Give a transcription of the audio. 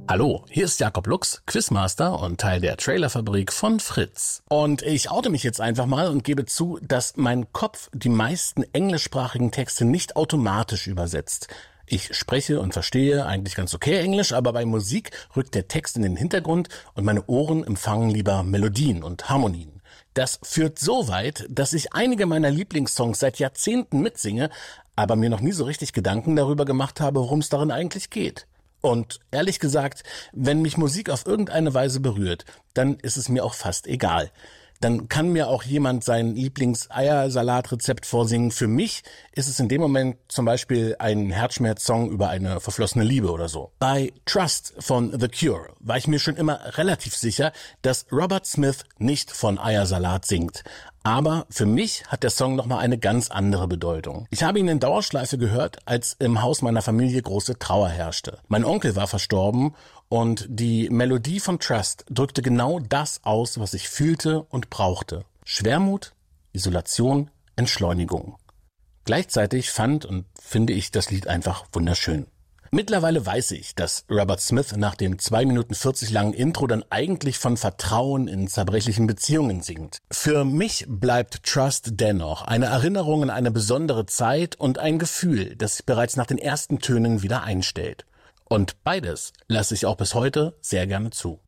Hallo, hier ist Jakob Lux, Quizmaster und Teil der Trailerfabrik von Fritz. Und ich oute mich jetzt einfach mal und gebe zu, dass mein Kopf die meisten englischsprachigen Texte nicht automatisch übersetzt. Ich spreche und verstehe eigentlich ganz okay Englisch, aber bei Musik rückt der Text in den Hintergrund und meine Ohren empfangen lieber Melodien und Harmonien. Das führt so weit, dass ich einige meiner Lieblingssongs seit Jahrzehnten mitsinge, aber mir noch nie so richtig Gedanken darüber gemacht habe, worum es darin eigentlich geht. Und ehrlich gesagt, wenn mich Musik auf irgendeine Weise berührt, dann ist es mir auch fast egal. Dann kann mir auch jemand sein Lieblings-Eiersalat-Rezept vorsingen. Für mich ist es in dem Moment zum Beispiel ein Herzschmerz-Song über eine verflossene Liebe oder so. Bei Trust von The Cure war ich mir schon immer relativ sicher, dass Robert Smith nicht von Eiersalat singt. Aber für mich hat der Song nochmal eine ganz andere Bedeutung. Ich habe ihn in Dauerschleife gehört, als im Haus meiner Familie große Trauer herrschte. Mein Onkel war verstorben und die Melodie von Trust drückte genau das aus, was ich fühlte und brauchte. Schwermut, Isolation, Entschleunigung. Gleichzeitig fand und finde ich das Lied einfach wunderschön. Mittlerweile weiß ich, dass Robert Smith nach dem 2 Minuten 40 langen Intro dann eigentlich von Vertrauen in zerbrechlichen Beziehungen singt. Für mich bleibt Trust dennoch eine Erinnerung an eine besondere Zeit und ein Gefühl, das sich bereits nach den ersten Tönen wieder einstellt. Und beides lasse ich auch bis heute sehr gerne zu.